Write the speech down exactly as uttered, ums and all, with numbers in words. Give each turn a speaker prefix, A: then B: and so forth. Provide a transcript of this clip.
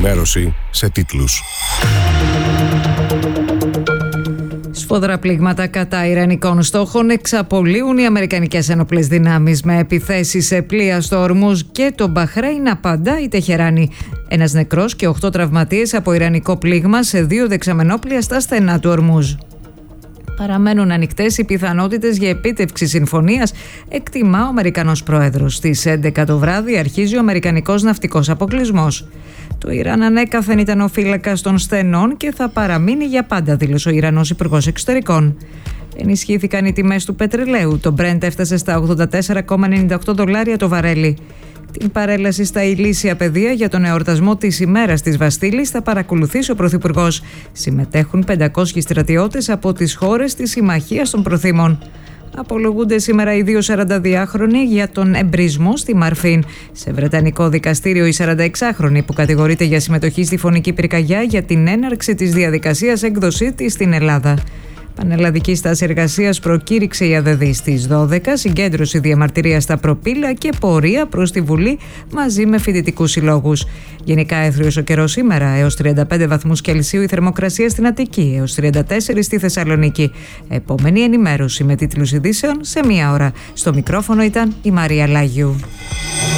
A: ενημέρωση σε τίτλους.
B: Σφόδρα πλήγματα κατά ιρανικών στόχων εξαπολύουν οι αμερικανικές ένοπλες δυνάμεις με επιθέσεις σε πλοία στο Ορμούζ και το Μπαχρέιν, απαντά η Τεχεράνη. Ένας νεκρός και οκτώ τραυματίες από ιρανικό πλήγμα σε δύο δεξαμενόπλοια στα στενά του Ορμούζ. Παραμένουν ανοιχτές οι πιθανότητες για επίτευξη συμφωνίας, εκτιμά ο Αμερικανός πρόεδρος. Στις έντεκα το βράδυ αρχίζει ο αμερικανικός ναυτικός αποκλεισμός. Το Ιράν ανέκαθεν ήταν ο φύλακας των στενών και θα παραμείνει για πάντα, δήλωσε ο Ιρανός Υπουργός Εξωτερικών. Ενισχύθηκαν οι τιμές του πετρελαίου. Το Brent έφτασε στα ογδόντα τέσσερα κόμμα ενενήντα οκτώ δολάρια το βαρέλι. Την παρέλαση στα ηλίσια πεδία για τον εορτασμό της ημέρας της Βαστίλης θα παρακολουθήσει ο Πρωθυπουργός. Συμμετέχουν πεντακόσιοι στρατιώτες από τις χώρες της Συμμαχίας των Προθήμων. Απολογούνται σήμερα οι δύο σαρανταδυάχρονοι για τον εμπρισμό στη Μαρφίν. Σε βρετανικό δικαστήριο η σαρανταεξάχρονη που κατηγορείται για συμμετοχή στη φωνική πυρκαγιά για την έναρξη της διαδικασίας έκδοσή της στην Ελλάδα. Πανελλαδική στάση εργασίας προκήρυξε η ΑΔΔ στις δώδεκα, συγκέντρωση διαμαρτυρίας στα προπύλα και πορεία προς τη Βουλή μαζί με φοιτητικούς συλλόγους. Γενικά έθριος ο καιρός σήμερα, έως τριάντα πέντε βαθμούς Κελσίου η θερμοκρασία στην Αττική, έως τριάντα τέσσερα στη Θεσσαλονίκη. Επόμενη ενημέρωση με τίτλους ειδήσεων σε μία ώρα. Στο μικρόφωνο ήταν η Μαρία Λάγιου.